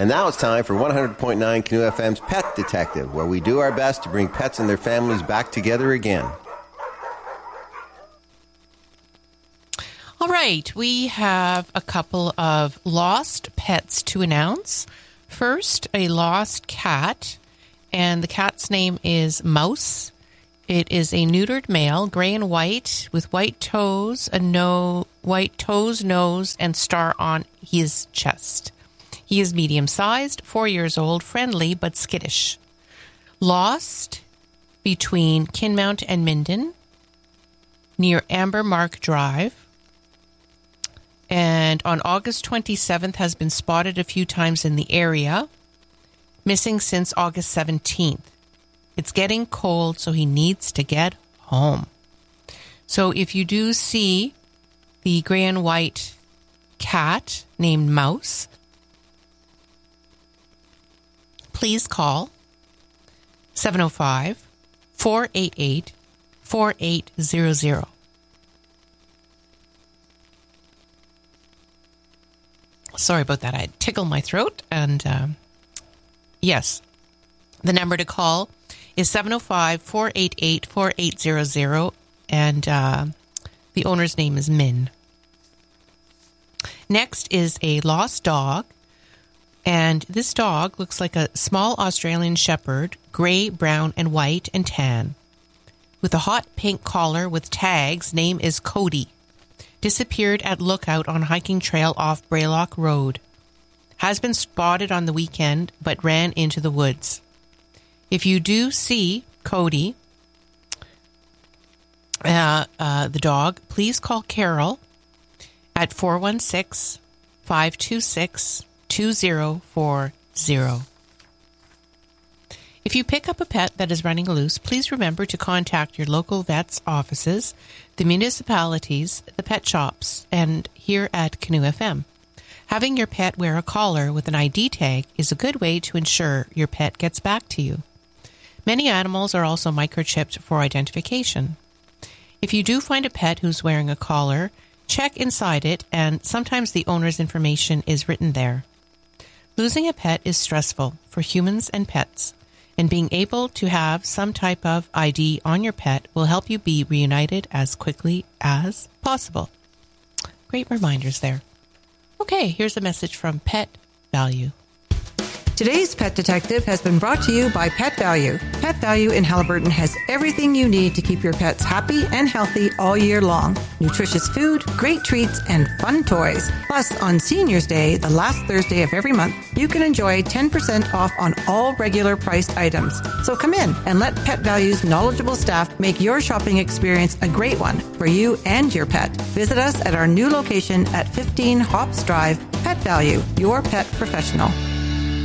And now it's time for 100.9 Canoe FM's Pet Detective, where we do our best to bring pets and their families back together again. All right, we have a couple of lost pets to announce. First, a lost cat, and the cat's name is Mouse. It is a neutered male, gray and white, with white toes, white toes, nose, and star on his chest. He is medium-sized, 4 years old, friendly but skittish. Lost between Kinmount and Minden, near Amber Mark Drive. And on August 27th has been spotted a few times in the area. Missing since August 17th. It's getting cold, so he needs to get home. So if you do see the gray and white cat named Mouse, please call 705-488-4800. Sorry about that. I tickled my throat. And yes, the number to call is 705-488-4800. And the owner's name is Min. Next is a lost dog. And this dog looks like a small Australian shepherd, gray, brown, and white, and tan. With a hot pink collar with tags, name is Cody. Disappeared at Lookout on hiking trail off Braylock Road. Has been spotted on the weekend, but ran into the woods. If you do see Cody, the dog, please call Carol at 416-526-2040. If you pick up a pet that is running loose, please remember to contact your local vet's offices, the municipalities, the pet shops, and here at Canoe FM. Having your pet wear a collar with an ID tag is a good way to ensure your pet gets back to you. Many animals are also microchipped for identification. If you do find a pet who's wearing a collar, check inside it, and sometimes the owner's information is written there. Losing a pet is stressful for humans and pets, and being able to have some type of ID on your pet will help you be reunited as quickly as possible. Great reminders there. Okay, here's a message from Pet Value. Today's Pet Detective has been brought to you by Pet Value. Pet Value in Haliburton has everything you need to keep your pets happy and healthy all year long. Nutritious food, great treats, and fun toys. Plus, on Seniors Day, the last Thursday of every month, you can enjoy 10% off on all regular priced items. So come in and let Pet Value's knowledgeable staff make your shopping experience a great one for you and your pet. Visit us at our new location at 15 Hops Drive. Pet Value, your pet professional.